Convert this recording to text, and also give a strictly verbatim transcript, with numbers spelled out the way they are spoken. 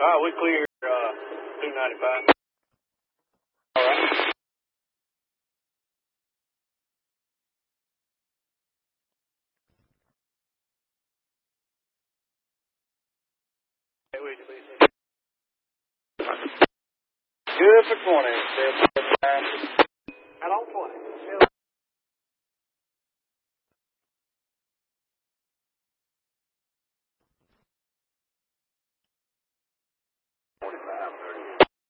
right, we clear uh, two ninety-five. All right. Hey, wait, please. Good for twenty. Out on twenty. Forty-five, thirty.